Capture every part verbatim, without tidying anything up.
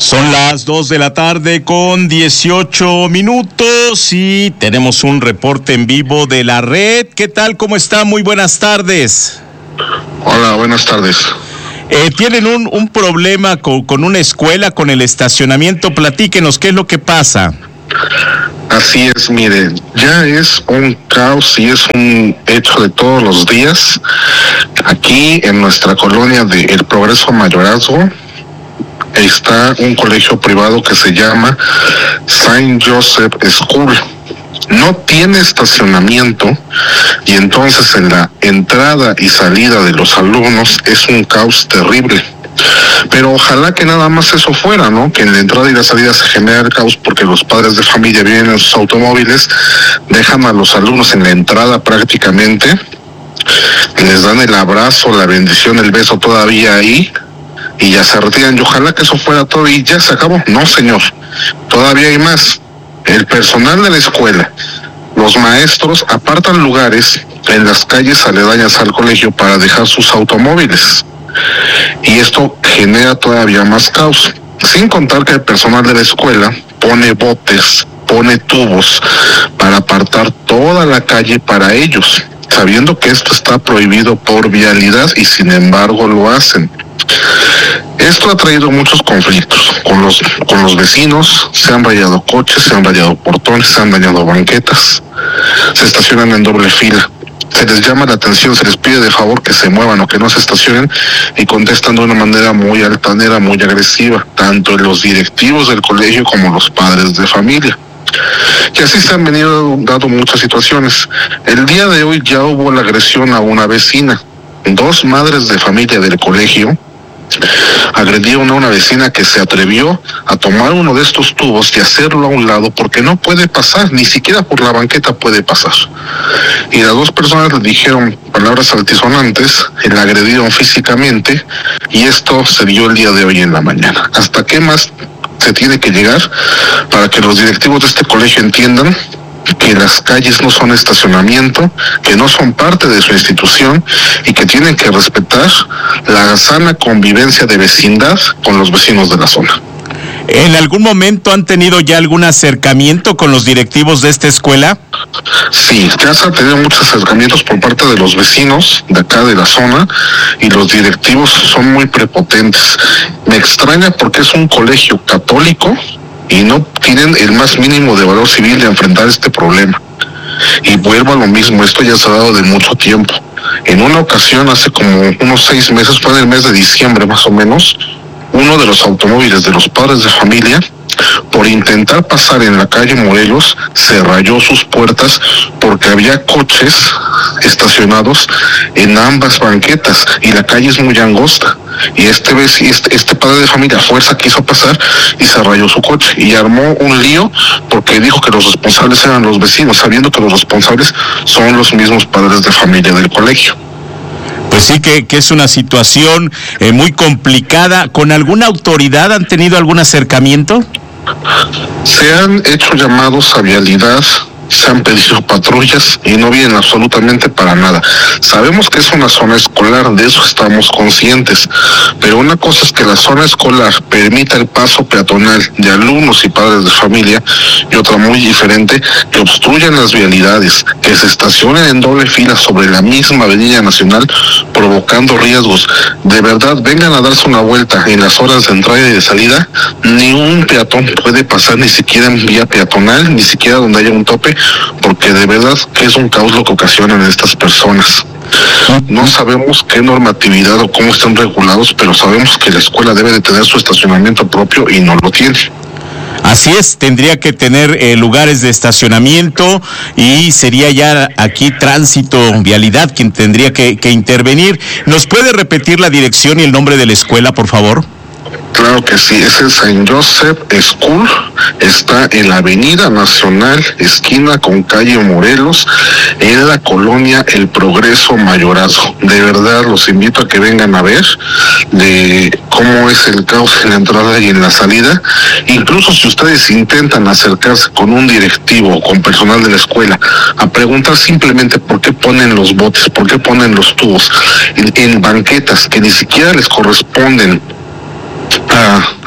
Son las dos de la tarde con dieciocho minutos y tenemos un reporte en vivo de la red. ¿Qué tal? ¿Cómo está? Muy buenas tardes. Hola, buenas tardes. Eh, tienen un, un problema con, con una escuela, con el estacionamiento. Platíquenos, ¿qué es lo que pasa? Así es, miren, ya es un caos y es un hecho de todos los días. Aquí en nuestra colonia de El Progreso Mayorazgo está un colegio privado que se llama Saint Joseph School. No tiene estacionamiento y entonces en la entrada y salida de los alumnos es un caos terrible. Pero ojalá que nada más eso fuera, ¿no? Que en la entrada y la salida se genera el caos porque los padres de familia vienen en sus automóviles, dejan a los alumnos en la entrada prácticamente, les dan el abrazo, la bendición, el beso todavía ahí y ya se retiran. Y ojalá que eso fuera todo y ya se acabó. No, señor, todavía hay más. El personal de la escuela, los maestros apartan lugares en las calles aledañas al colegio para dejar sus automóviles. Y esto genera todavía más caos. Sin contar que el personal de la escuela pone botes, pone tubos para apartar toda la calle para ellos, sabiendo que esto está prohibido por vialidad y sin embargo lo hacen. Esto ha traído muchos conflictos con los con los vecinos. Se han rayado coches, se han rayado portones, se han dañado banquetas, se estacionan en doble fila. Se les llama la atención, se les pide de favor que se muevan o que no se estacionen y contestan de una manera muy altanera, muy agresiva, tanto los directivos del colegio como los padres de familia. Y así se han venido dando muchas situaciones. El día de hoy ya hubo la agresión a una vecina. Dos madres de familia del colegio agredieron a una vecina que se atrevió a tomar uno de estos tubos y hacerlo a un lado porque no puede pasar, ni siquiera por la banqueta puede pasar. Y las dos personas le dijeron palabras altisonantes, la agredieron físicamente y esto se dio el día de hoy en la mañana. ¿Hasta qué más se tiene que llegar para que los directivos de este colegio entiendan que las calles no son estacionamiento, que no son parte de su institución y que tienen que respetar la sana convivencia de vecindad con los vecinos de la zona? ¿En algún momento han tenido ya algún acercamiento con los directivos de esta escuela? Sí, ya se han tenido muchos acercamientos por parte de los vecinos de acá de la zona y los directivos son muy prepotentes. Me extraña porque es un colegio católico y no tienen el más mínimo de valor civil de enfrentar este problema. Y vuelvo a lo mismo, esto ya se ha dado de mucho tiempo. En una ocasión, hace como unos seis meses, fue en el mes de diciembre más o menos, uno de los automóviles de los padres de familia, por intentar pasar en la calle Morelos, se rayó sus puertas porque había coches estacionados en ambas banquetas y la calle es muy angosta. Y este, este, este padre de familia a fuerza quiso pasar y se rayó su coche y armó un lío porque dijo que los responsables eran los vecinos, sabiendo que los responsables son los mismos padres de familia del colegio. Pues sí que, que es una situación eh, muy complicada. ¿Con alguna autoridad han tenido algún acercamiento? Se han hecho llamados a vialidad, se han pedido patrullas y no vienen absolutamente para nada. Sabemos que es una zona escolar, de eso estamos conscientes, pero una cosa es que la zona escolar permita el paso peatonal de alumnos y padres de familia y otra muy diferente, que obstruyan las vialidades, que se estacionen en doble fila sobre la misma avenida nacional, provocando riesgos. De verdad, vengan a darse una vuelta en las horas de entrada y de salida. Ni un peatón puede pasar, ni siquiera en vía peatonal, ni siquiera donde haya un tope, porque de verdad que es un caos lo que ocasionan estas personas. No sabemos qué normatividad o cómo están regulados, pero sabemos que la escuela debe de tener su estacionamiento propio y no lo tiene. Así es, tendría que tener eh, lugares de estacionamiento y sería ya aquí Tránsito Vialidad quien tendría que, que intervenir. ¿Nos puede repetir la dirección y el nombre de la escuela, por favor? Claro que sí, es el Saint Joseph School, está en la Avenida Nacional, esquina con calle Morelos, en la colonia El Progreso Mayorazgo. De verdad los invito a que vengan a ver de cómo es el caos en la entrada y en la salida. Incluso si ustedes intentan acercarse con un directivo o con personal de la escuela a preguntar simplemente por qué ponen los botes, por qué ponen los tubos en, en banquetas que ni siquiera les corresponden A,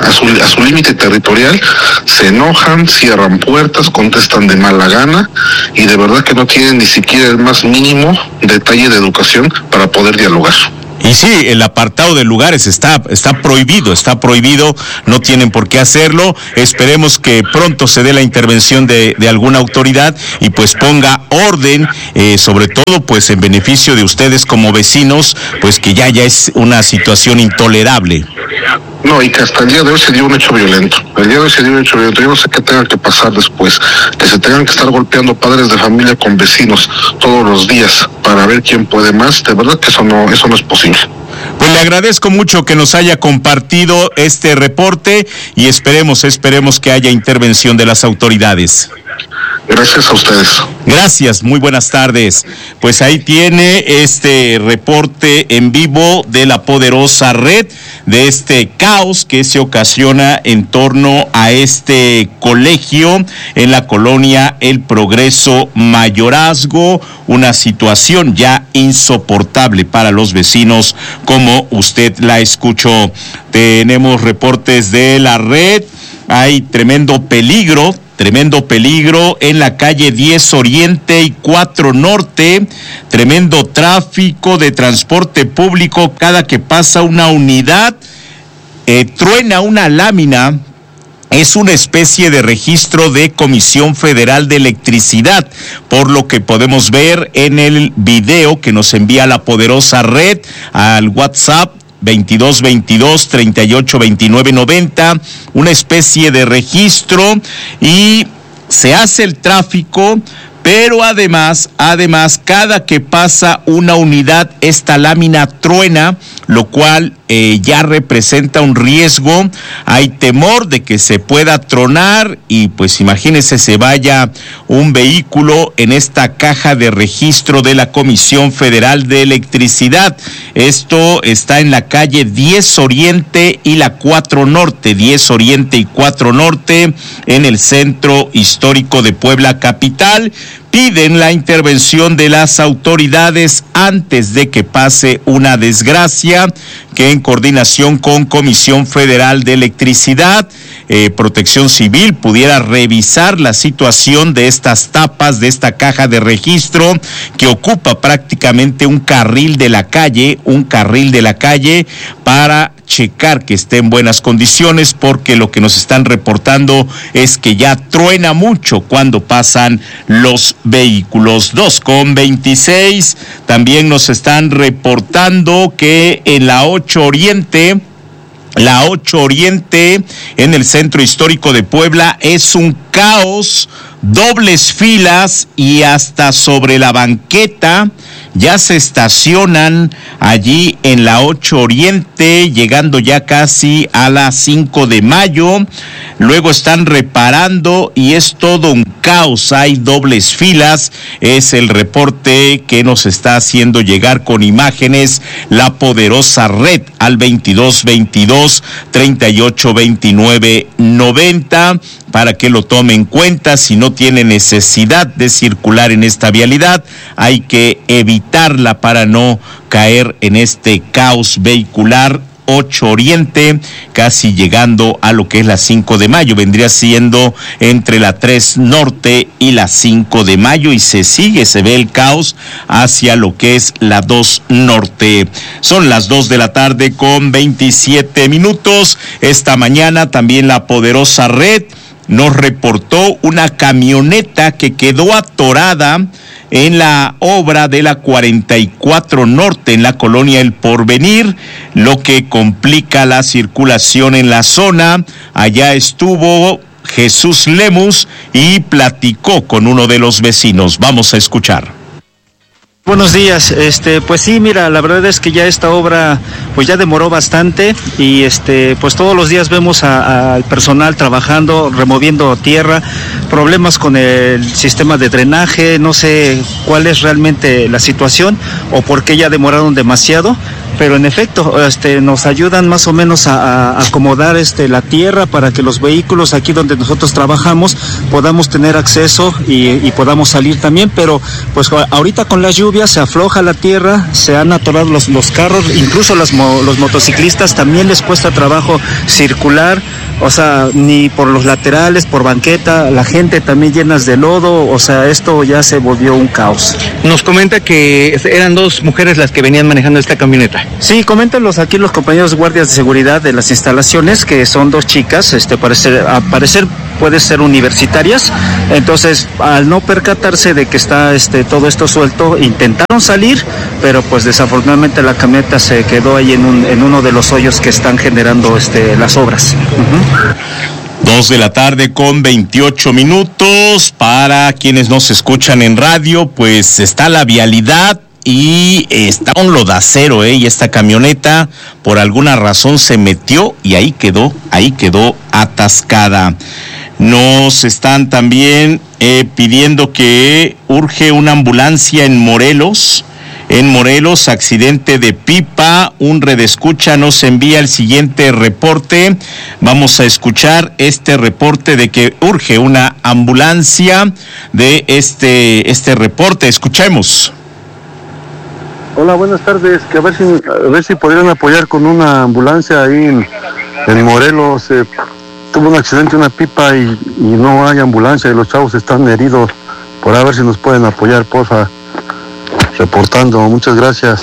a su, a su límite territorial, se enojan, cierran puertas, contestan de mala gana y de verdad que no tienen ni siquiera el más mínimo detalle de educación para poder dialogar. Y sí, el apartado de lugares está, está prohibido, está prohibido, no tienen por qué hacerlo. Esperemos que pronto se dé la intervención de, de alguna autoridad y pues ponga orden, eh, sobre todo pues en beneficio de ustedes como vecinos, pues que ya, ya es una situación intolerable. No, y que hasta el día de hoy se dio un hecho violento. El día de hoy se dio un hecho violento. Yo no sé qué tenga que pasar después. Que se tengan que estar golpeando padres de familia con vecinos todos los días para ver quién puede más. De verdad que eso no, eso no es posible. Pues le agradezco mucho que nos haya compartido este reporte y esperemos, esperemos que haya intervención de las autoridades. Gracias a ustedes. Gracias, muy buenas tardes. Pues ahí tiene este reporte en vivo de la poderosa red, de este caos que se ocasiona en torno a este colegio en la colonia El Progreso Mayorazgo, una situación ya insoportable para los vecinos, como usted la escuchó. Tenemos reportes de la red, hay tremendo peligro, Tremendo peligro en la calle diez Oriente y cuatro Norte, tremendo tráfico de transporte público cada que pasa una unidad, eh, truena una lámina. Es una especie de registro de Comisión Federal de Electricidad, por lo que podemos ver en el video que nos envía la poderosa red al WhatsApp veintidós veintidós treinta y ocho veintinueve noventa, una especie de registro y se hace el tráfico, pero además, además, cada que pasa una unidad, esta lámina truena, lo cual eh, ya representa un riesgo. Hay temor de que se pueda tronar y pues imagínense se vaya un vehículo en esta caja de registro de la Comisión Federal de Electricidad. Esto está en la calle diez Oriente y la cuatro Norte, diez Oriente y cuatro Norte, en el centro histórico de Puebla capital. Piden la intervención de las autoridades antes de que pase una desgracia, que en coordinación con Comisión Federal de Electricidad, eh, Protección Civil, pudiera revisar la situación de estas tapas, de esta caja de registro que ocupa prácticamente un carril de la calle, un carril de la calle para checar que esté en buenas condiciones, porque lo que nos están reportando es que ya truena mucho cuando pasan los vehículos. Dos con veintiséis, también nos están reportando que en la ocho Oriente, la ocho Oriente, en el centro histórico de Puebla, es un caos, dobles filas y hasta sobre la banqueta ya se estacionan allí en la ocho Oriente, llegando ya casi a la cinco de mayo, luego están reparando y es todo un caos, hay dobles filas, es el reporte que nos está haciendo llegar con imágenes la poderosa red al veintidós veintidós treinta y ocho veintinueve noventa, para que lo tome en cuenta. Si no tiene necesidad de circular en esta vialidad, hay que evitarla para no caer en este caos vehicular. ocho Oriente, casi llegando a lo que es la cinco de mayo, vendría siendo entre la tres Norte y la cinco de mayo, y se sigue, se ve el caos hacia lo que es la dos Norte. Son las dos de la tarde con veintisiete minutos. Esta mañana también la poderosa red nos reportó una camioneta que quedó atorada en la obra de la cuarenta y cuatro Norte en la colonia El Porvenir, lo que complica la circulación en la zona. Allá estuvo Jesús Lemus y platicó con uno de los vecinos. Vamos a escuchar. Buenos días, este, pues sí, mira, la verdad es que ya esta obra pues ya demoró bastante y este, pues todos los días vemos al personal trabajando, removiendo tierra, problemas con el sistema de drenaje, no sé cuál es realmente la situación o por qué ya demoraron demasiado, pero en efecto, este, nos ayudan más o menos a, a acomodar este, la tierra para que los vehículos aquí donde nosotros trabajamos podamos tener acceso y, y podamos salir también, pero pues ahorita con las lluvias se afloja la tierra, se han atorado los, los carros, incluso los, los motociclistas también les cuesta trabajo circular, o sea, ni por los laterales, por banqueta, la gente también llenas de lodo, o sea, esto ya se volvió un caos. Nos comenta que eran dos mujeres las que venían manejando esta camioneta. Sí, coméntanos aquí los compañeros guardias de seguridad de las instalaciones, que son dos chicas, este, parece, a parecer puede ser universitarias, entonces al no percatarse de que está este, todo esto suelto, intentaron salir, pero pues desafortunadamente la camioneta se quedó ahí en, un, en uno de los hoyos que están generando este, las obras. Uh-huh. Dos de la tarde con veintiocho minutos. Para quienes nos escuchan en radio, pues está la vialidad y está un lodacero, ¿eh? Y esta camioneta por alguna razón se metió y ahí quedó, ahí quedó atascada. Nos están también eh, pidiendo que urge una ambulancia en Morelos. En Morelos, accidente de pipa, un redescucha nos envía el siguiente reporte. Vamos a escuchar este reporte de que urge una ambulancia de este, este reporte. Escuchemos. Hola, buenas tardes. Que a ver si, a ver si podrían apoyar con una ambulancia ahí en, en Morelos. Eh, tuvo un accidente una pipa y, y no hay ambulancia y los chavos están heridos. Por a ver si nos pueden apoyar, porfa. Reportando, muchas gracias.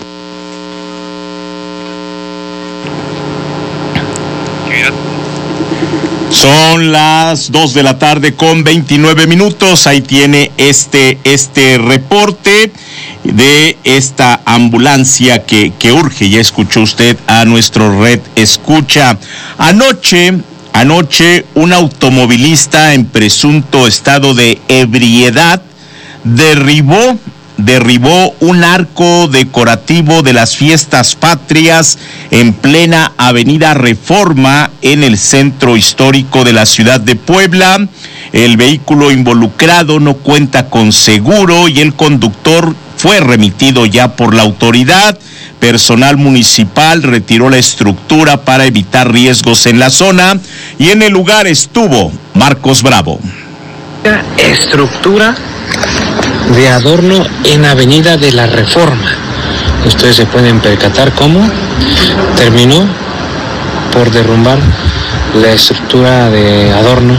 Son las dos de la tarde con veintinueve minutos. Ahí tiene este, este reporte de esta ambulancia que, que urge. Ya escuchó usted a nuestro Red Escucha. Anoche, anoche un automovilista en presunto estado de ebriedad derribó derribó un arco decorativo de las fiestas patrias en plena avenida Reforma en el centro histórico de la ciudad de Puebla. El vehículo involucrado no cuenta con seguro y el conductor fue remitido ya por la autoridad. Personal municipal retiró la estructura para evitar riesgos en la zona y en el lugar estuvo Marcos Bravo. Estructura de adorno en Avenida de la Reforma. Ustedes se pueden percatar cómo terminó por derrumbar la estructura de adorno.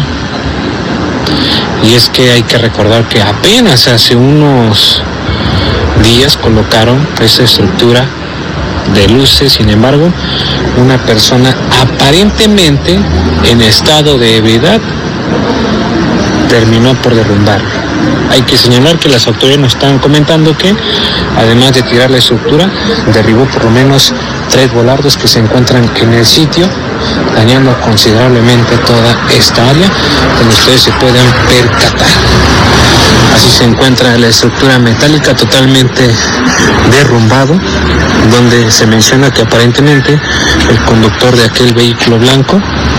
Y es que hay que recordar que apenas hace unos días colocaron esa estructura de luces. Sin embargo, una persona aparentemente en estado de ebriedad terminó por derrumbar. Hay que señalar que las autoridades nos están comentando que, además de tirar la estructura, derribó por lo menos tres volardos que se encuentran en el sitio, dañando considerablemente toda esta área, como ustedes se pueden percatar. Así se encuentra la estructura metálica totalmente derrumbado, donde se menciona que aparentemente el conductor de aquel vehículo blanco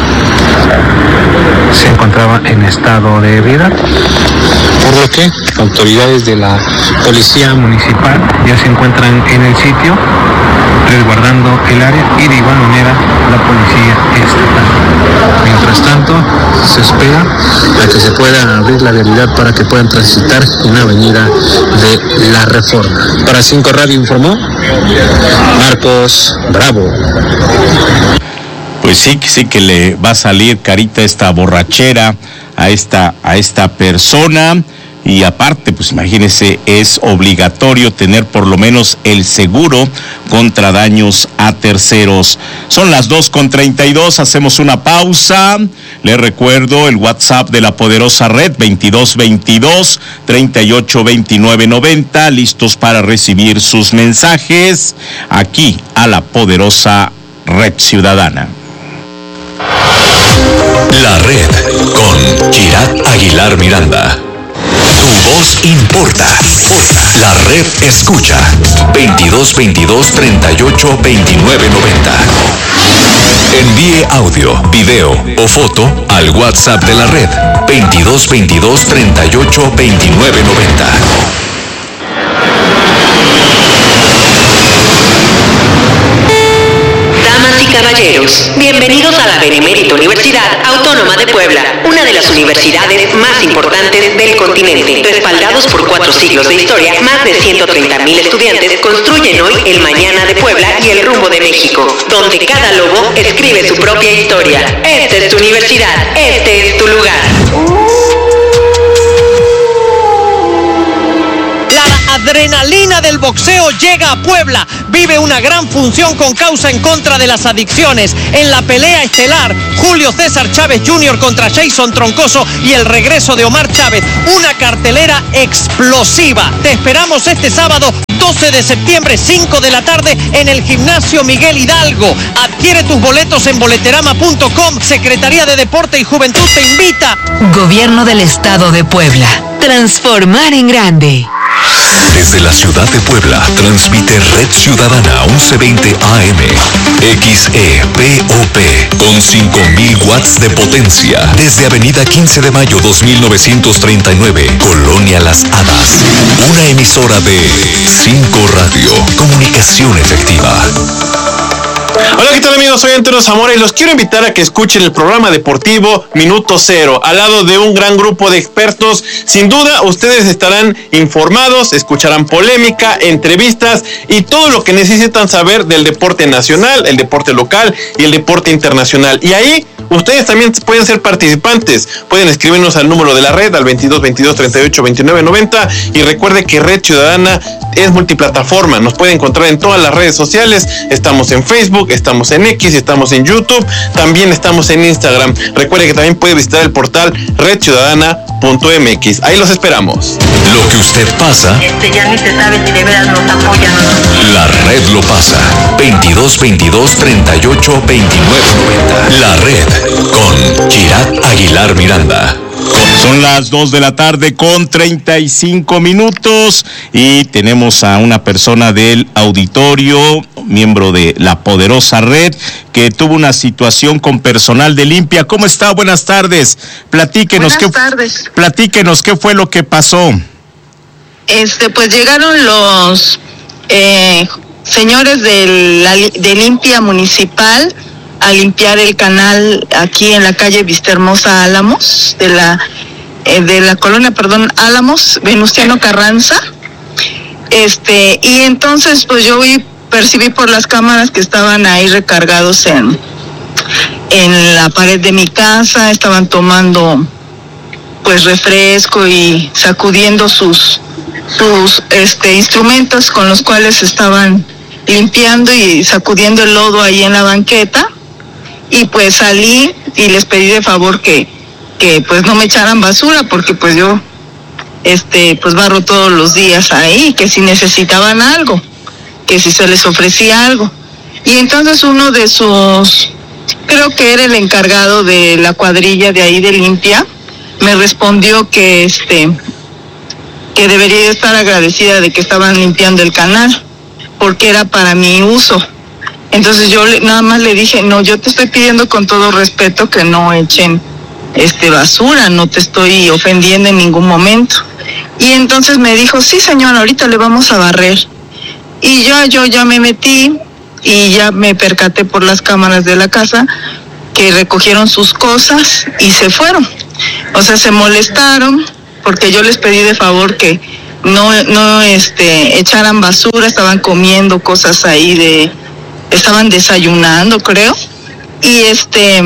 se encontraba en estado de ebriedad, por lo que autoridades de la policía municipal ya se encuentran en el sitio resguardando el área y de igual manera la policía estatal. Mientras tanto, se espera a que se pueda abrir la vialidad para que puedan transitar en la avenida de la Reforma. Para Cinco Radio informó Marcos Bravo. Pues sí, sí que le va a salir carita esta borrachera a esta, a esta persona. Y aparte, pues imagínese, es obligatorio tener por lo menos el seguro contra daños a terceros. Son las dos con treinta y dos, hacemos una pausa. Les recuerdo el WhatsApp de la poderosa red, veintidós veintidós, treinta y ocho veintinueve noventa, listos para recibir sus mensajes aquí a la poderosa Red Ciudadana. La Red con Kirat Aguilar Miranda. Tu voz importa. La Red Escucha. veintidós veintidós, treinta y ocho veintinueve noventa. Envíe audio, video o foto al WhatsApp de la Red. veintidós veintidós, treinta y ocho veintinueve noventa. caballeros, bienvenidos a la Benemérita Universidad Autónoma de Puebla, una de las universidades más importantes del continente. Respaldados por cuatro siglos de historia, más de ciento treinta mil estudiantes construyen hoy el mañana de Puebla y el rumbo de México, donde cada lobo escribe su propia historia. Esta es tu universidad, este es tu lugar. La adrenalina del boxeo llega a Puebla. Vive una gran función con causa en contra de las adicciones. En la pelea estelar, Julio César Chávez junior contra Jason Troncoso y el regreso de Omar Chávez. Una cartelera explosiva. Te esperamos este sábado doce de septiembre, cinco de la tarde, en el Gimnasio Miguel Hidalgo. Adquiere tus boletos en boleterama punto com. Secretaría de Deporte y Juventud te invita. Gobierno del Estado de Puebla. Transformar en grande. Desde la ciudad de Puebla, transmite Red Ciudadana once veinte A M, X E P O P, con cinco mil watts de potencia, desde Avenida quince de mayo dos mil novecientos treinta y nueve, Colonia Las Hadas. Una emisora de cinco Radio, comunicación efectiva. Hola, ¿qué tal amigos? Soy Antonio Zamora y los quiero invitar a que escuchen el programa deportivo Minuto Cero, al lado de un gran grupo de expertos. Sin duda, ustedes estarán informados, escucharán polémica, entrevistas y todo lo que necesitan saber del deporte nacional, el deporte local y el deporte internacional. Y ahí ustedes también pueden ser participantes. Pueden escribirnos al número de la red, al veintidós veintidós treinta y ocho veintinueve noventa, y recuerde que Red Ciudadana es multiplataforma. Nos puede encontrar en todas las redes sociales. Estamos en Facebook, estamos en X, estamos en YouTube, también estamos en Instagram. Recuerde que también puede visitar el portal red ciudadana punto m x. Ahí los esperamos. Lo que usted pasa, Este ya ni se sabe si de veras nos apoyan o no. la red lo pasa. veintidós veintidós treinta y ocho veintinueve noventa. La red con Chirat Aguilar Miranda. Son las dos de la tarde con treinta y cinco minutos y tenemos a una persona del auditorio, miembro de la poderosa red, que tuvo una situación con personal de limpia. ¿Cómo está? Buenas tardes. Platíquenos. Buenas qué, tardes. Platíquenos qué fue lo que pasó. Este, pues llegaron los eh, señores de, la, de limpia municipal a limpiar el canal aquí en la calle Vistahermosa Álamos, de la eh, de la colonia, perdón, Álamos, Venustiano Carranza. Este, y entonces pues yo vi, percibí por las cámaras que estaban ahí recargados en, en la pared de mi casa, estaban tomando pues refresco y sacudiendo sus sus este instrumentos con los cuales estaban limpiando y sacudiendo el lodo ahí en la banqueta. Y pues salí y les pedí de favor que, que pues no me echaran basura, porque pues yo este pues barro todos los días ahí, que si necesitaban algo, que si se les ofrecía algo. Y entonces uno de sus, creo que era el encargado de la cuadrilla de ahí de limpia, me respondió que este que debería estar agradecida de que estaban limpiando el canal, porque era para mi uso. Entonces yo le, nada más le dije, no, yo te estoy pidiendo con todo respeto que no echen este basura, no te estoy ofendiendo en ningún momento. Y entonces me dijo, sí señora, ahorita le vamos a barrer. Y yo, yo ya me metí y ya me percaté por las cámaras de la casa que recogieron sus cosas y se fueron. O sea, se molestaron porque yo les pedí de favor que no, no este, echaran basura, estaban comiendo cosas ahí de... estaban desayunando, creo, y este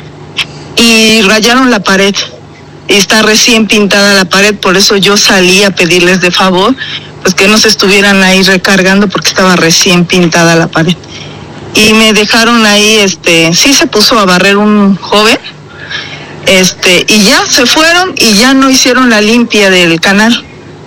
y rayaron la pared. Está recién pintada la pared, por eso yo salí a pedirles de favor pues que no se estuvieran ahí recargando, porque estaba recién pintada la pared. Y me dejaron ahí, este, sí se puso a barrer un joven, este, y ya se fueron y ya no hicieron la limpia del canal.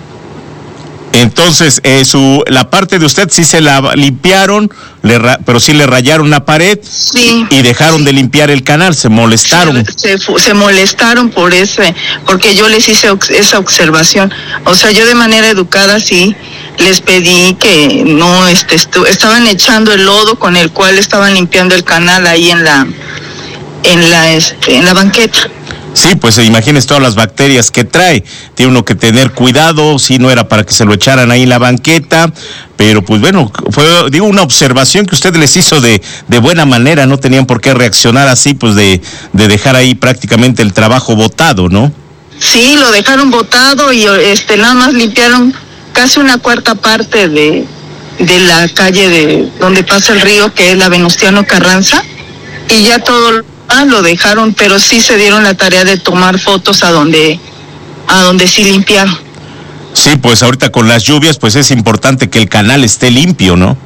Entonces, eh, su la parte de usted sí se la limpiaron, le ra, pero sí le rayaron la pared, sí, y dejaron sí. de limpiar el canal, se molestaron. Se, se, se molestaron por ese, porque yo les hice esa observación. O sea, yo de manera educada sí les pedí que no, este, estu, estaban echando el lodo con el cual estaban limpiando el canal ahí en la, en la, este, en la banqueta. Sí, pues imagínese todas las bacterias que trae. Tiene uno que tener cuidado, si no era para que se lo echaran ahí en la banqueta, pero pues bueno, fue, digo, una observación que usted les hizo de, de buena manera, no tenían por qué reaccionar así, pues de, de dejar ahí prácticamente el trabajo botado, ¿no? Sí, lo dejaron botado y este nada más limpiaron casi una cuarta parte de, de la calle de donde pasa el río, que es la Venustiano Carranza, y ya todo ah, lo dejaron, pero sí se dieron la tarea de tomar fotos a donde, a donde sí limpiaron. Sí, pues ahorita con las lluvias, pues es importante que el canal esté limpio, ¿no?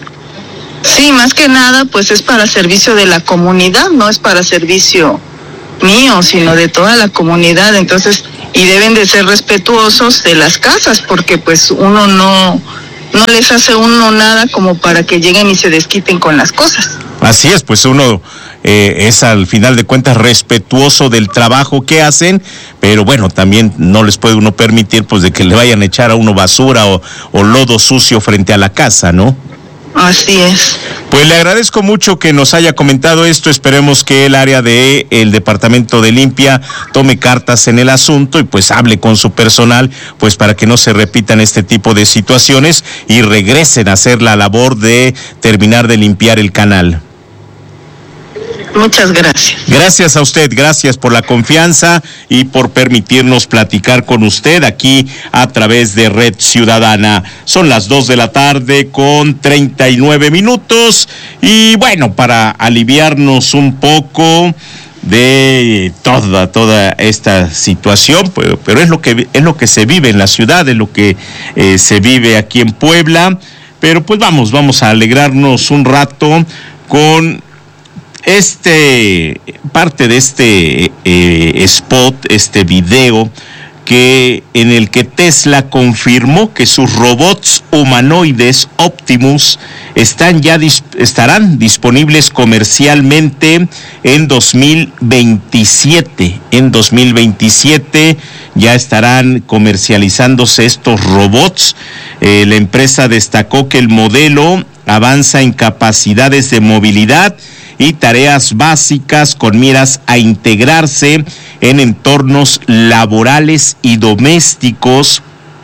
Sí, más que nada, pues es para servicio de la comunidad, no es para servicio mío, sino de toda la comunidad. Entonces, y deben de ser respetuosos de las casas, porque pues uno no, no les hace uno nada como para que lleguen y se desquiten con las cosas. Así es, pues uno eh, es al final de cuentas respetuoso del trabajo que hacen, pero bueno, también no les puede uno permitir pues de que le vayan a echar a uno basura o, o lodo sucio frente a la casa, ¿no? Así es. Pues le agradezco mucho que nos haya comentado esto. Esperemos que el área de el Departamento de Limpia tome cartas en el asunto y pues hable con su personal, pues para que no se repitan este tipo de situaciones y regresen a hacer la labor de terminar de limpiar el canal. Muchas gracias. Gracias a usted, gracias por la confianza y por permitirnos platicar con usted aquí a través de Red Ciudadana. Son las dos de la tarde con treinta y nueve minutos y bueno, para aliviarnos un poco de toda toda esta situación, pero, pero es lo que es lo que se vive en la ciudad, es lo que eh, se vive aquí en Puebla, pero pues vamos, vamos a alegrarnos un rato con este parte de este eh, spot, este video que en el que Tesla confirmó que sus robots humanoides Optimus están ya dis- estarán disponibles comercialmente en dos mil veintisiete. En dos mil veintisiete ya estarán comercializándose estos robots. Eh, la empresa destacó que el modelo avanza en capacidades de movilidad y tareas básicas con miras a integrarse en entornos laborales y domésticos.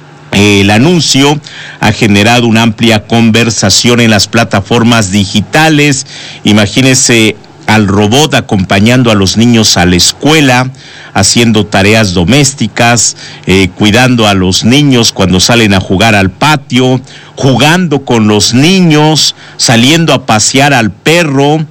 El anuncio ha generado una amplia conversación en las plataformas digitales. Imagínese al robot acompañando a los niños a la escuela, haciendo tareas domésticas, eh, cuidando a los niños cuando salen a jugar al patio, jugando con los niños, saliendo a pasear al perro,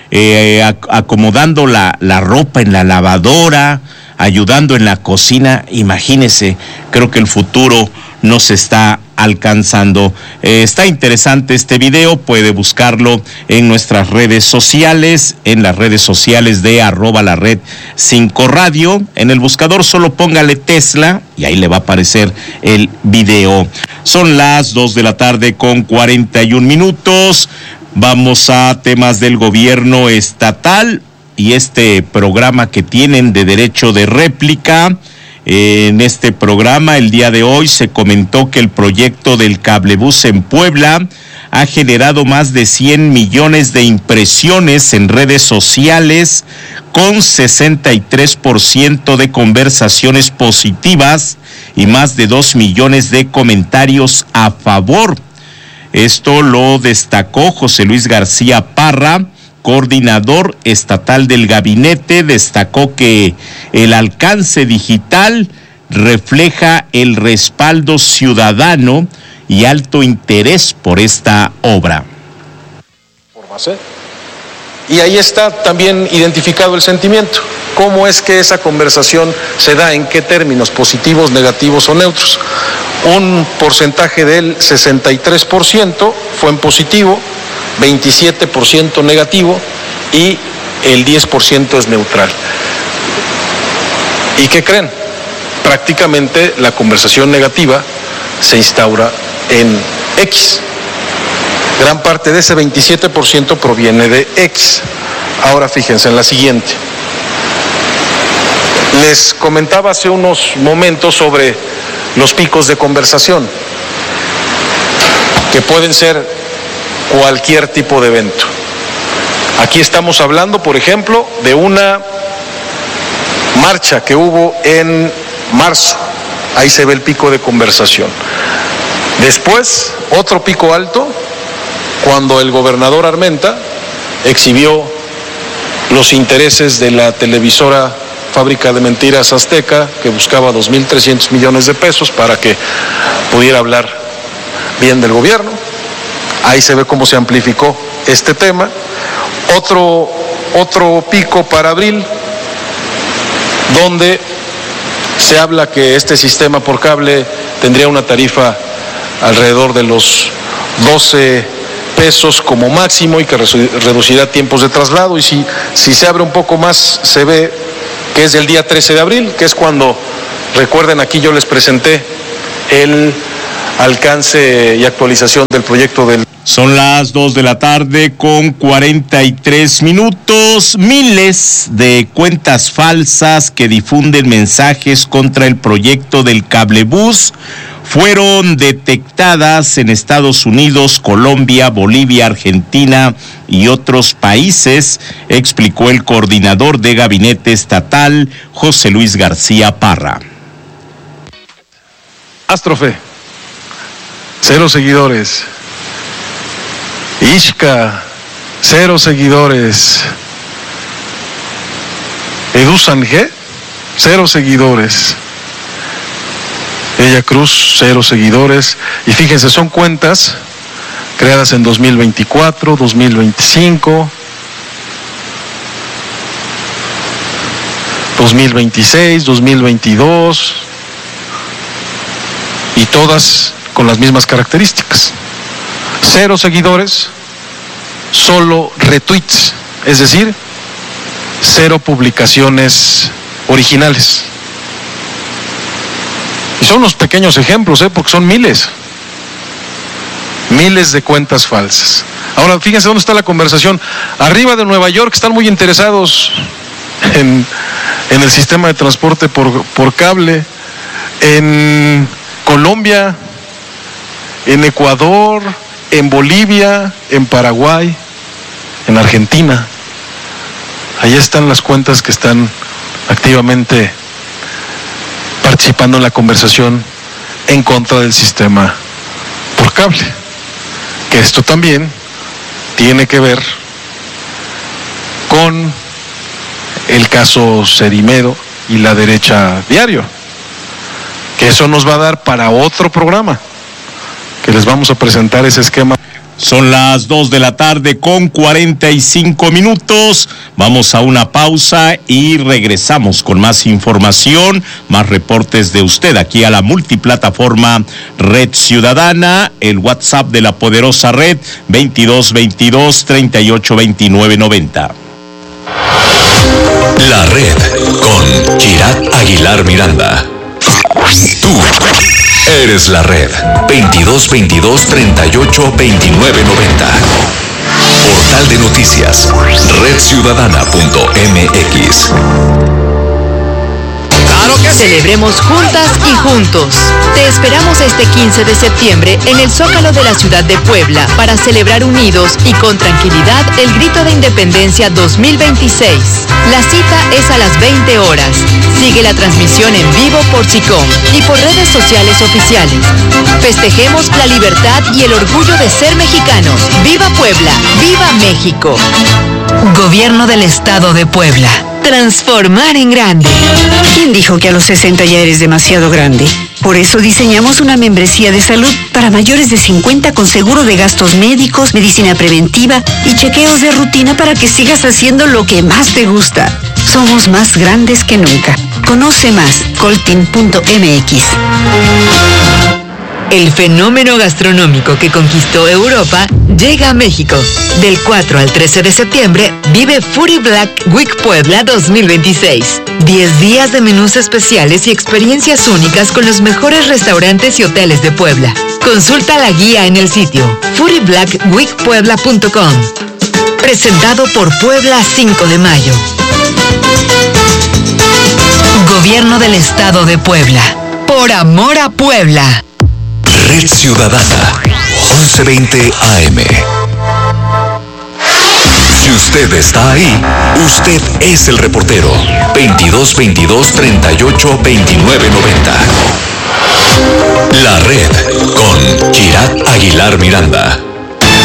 Eh, ac- acomodando la, la ropa en la lavadora, ayudando en la cocina. Imagínese, creo que el futuro nos está alcanzando. Eh, está interesante este video, puede buscarlo en nuestras redes sociales, en las redes sociales de arroba la red cinco radio. En el buscador solo póngale Tesla y ahí le va a aparecer el video. Son las dos de la tarde con cuarenta y un minutos. Vamos a temas del gobierno estatal y este programa que tienen de derecho de réplica. En este programa, el día de hoy, se comentó que el proyecto del cablebús en Puebla ha generado más de cien millones de impresiones en redes sociales, con sesenta y tres por ciento de conversaciones positivas y más de dos millones de comentarios a favor. Esto lo destacó José Luis García Parra, coordinador estatal del gabinete. Destacó que el alcance digital refleja el respaldo ciudadano y alto interés por esta obra. Y ahí está también identificado el sentimiento. ¿Cómo es que esa conversación se da? ¿En qué términos? ¿Positivos, negativos o neutros? Un porcentaje del sesenta y tres por ciento fue en positivo, veintisiete por ciento negativo y el diez por ciento es neutral. ¿Y qué creen? Prácticamente la conversación negativa se instaura en X. Gran parte de ese veintisiete por ciento proviene de X. Ahora fíjense en la siguiente. Les comentaba hace unos momentos sobre los picos de conversación, que pueden ser cualquier tipo de evento. Aquí estamos hablando, por ejemplo, de una marcha que hubo en marzo. Ahí se ve el pico de conversación. Después, otro pico alto, cuando el gobernador Armenta exhibió los intereses de la televisora Fábrica de Mentiras Azteca, que buscaba dos mil trescientos millones de pesos para que pudiera hablar bien del gobierno. Ahí se ve cómo se amplificó este tema. Otro, otro pico para abril, donde se habla que este sistema por cable tendría una tarifa alrededor de los doce pesos como máximo y que reducirá tiempos de traslado. Y si, si se abre un poco más, se ve que es del día trece de abril, que es cuando, recuerden, aquí yo les presenté el alcance y actualización del proyecto del... Son las dos de la tarde con cuarenta y tres minutos. Miles de cuentas falsas que difunden mensajes contra el proyecto del cablebús fueron detectadas en Estados Unidos, Colombia, Bolivia, Argentina y otros países, explicó el coordinador de gabinete estatal, José Luis García Parra. Astrofe, cero seguidores. Ishka, cero seguidores. Edusan G, cero seguidores. Ella Cruz, cero seguidores. Y fíjense, son cuentas creadas en dos mil veinticuatro, dos mil veinticinco, dos mil veintiséis, dos mil veintidós, y todas con las mismas características. Cero seguidores, solo retweets, es decir, cero publicaciones originales. Y son unos pequeños ejemplos, ¿eh? Porque son miles, miles de cuentas falsas. Ahora, fíjense dónde está la conversación. Arriba de Nueva York están muy interesados en, en el sistema de transporte por, por cable. En Colombia, en Ecuador, en Bolivia, en Paraguay, en Argentina. Ahí están las cuentas que están activamente participando en la conversación en contra del sistema por cable. Que esto también tiene que ver con el caso Cerimedo y la derecha diario. Que eso nos va a dar para otro programa, que les vamos a presentar ese esquema. Son las dos de la tarde con cuarenta y cinco minutos. Vamos a una pausa y regresamos con más información, más reportes de usted aquí a la multiplataforma Red Ciudadana, el WhatsApp de la poderosa red veintidós veintidós treinta y ocho veintinueve noventa. La Red con Kirat Aguilar Miranda. Tú eres la Red. veintidós veintidós treinta y ocho veintinueve noventa. Portal de noticias red ciudadana punto m x. Celebremos juntas y juntos. Te esperamos este quince de septiembre en el Zócalo de la ciudad de Puebla para celebrar unidos y con tranquilidad el Grito de Independencia dos mil veintiséis. La cita es a las veinte horas. Sigue la transmisión en vivo por SICOM y por redes sociales oficiales. Festejemos la libertad y el orgullo de ser mexicanos. ¡Viva Puebla! ¡Viva México! Gobierno del Estado de Puebla. Transformar en grande. ¿Quién dijo que a los sesenta ya eres demasiado grande? Por eso diseñamos una membresía de salud para mayores de cincuenta con seguro de gastos médicos, medicina preventiva y chequeos de rutina para que sigas haciendo lo que más te gusta. Somos más grandes que nunca. Conoce más, coltin punto m x. El fenómeno gastronómico que conquistó Europa llega a México. Del cuatro al trece de septiembre, vive Foodie Black Week Puebla dos mil veintiséis. diez días de menús especiales y experiencias únicas con los mejores restaurantes y hoteles de Puebla. Consulta la guía en el sitio foodie black week puebla punto com. Presentado por Puebla cinco de mayo. Gobierno del Estado de Puebla. Por amor a Puebla. Red Ciudadana, once veinte A M. Si usted está ahí, usted es el reportero. veintidós veintidós treinta y ocho veintinueve noventa. La Red con Kirat Aguilar Miranda.